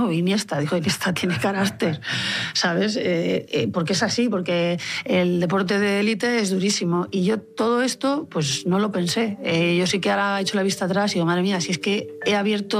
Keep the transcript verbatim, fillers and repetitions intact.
no, Iniesta, dijo, Iniesta tiene carácter, ¿sabes? Eh, eh, porque es así, porque el deporte de élite es durísimo. Y yo todo esto, pues no lo pensé. Eh, yo sí que ahora he hecho la vista atrás y digo, madre mía, si es que he abierto